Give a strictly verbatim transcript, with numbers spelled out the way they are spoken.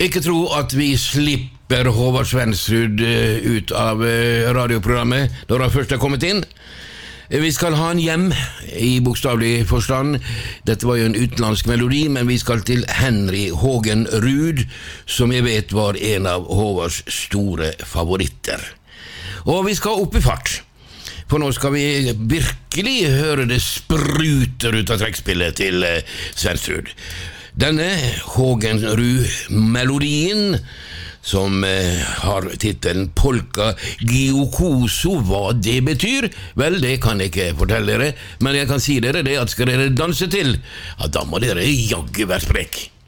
Ikke tro at vi slipper Håvard Svendsrud ut av radioprogrammet når han først er kommet inn. Vi skal ha han hjem i bokstavlig forstand. Dette var jo en utenlandsk melodi, men vi skal til Henry Hågen Ruud, som jeg vet var en av Håvards store favoritter. Og vi skal opp i fart, for nå skal vi virkelig høre det spruter ut av trekkspillet til Svendsrud. Denne Hågen Ruud-melodien, som eh, har titelen Polka Giocoso, hva det betyr? Vel, det kan jeg ikke fortelle dere, men jeg kan si dere det at skal dere danse til, ja, da må dere jaggu være sprekk.